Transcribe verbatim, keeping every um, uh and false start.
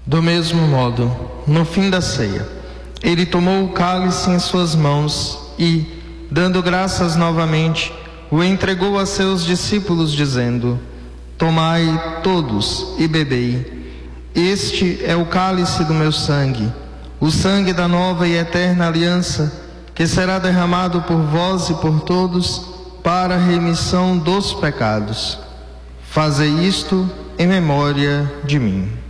Do mesmo modo, no fim da ceia, ele tomou o cálice em suas mãos e, dando graças novamente, o entregou a seus discípulos, dizendo: Tomai todos e bebei. Este é o cálice do meu sangue, o sangue da nova e eterna aliança, que será derramado por vós e por todos para a remissão dos pecados. Fazei isto em memória de mim.